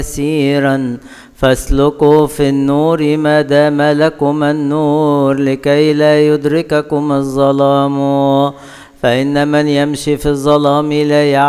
كثيرا فاسلكوا في النور ما دام لكم النور لكي لا يدرككم الظلام، فإن من يمشي في الظلام لا يعلم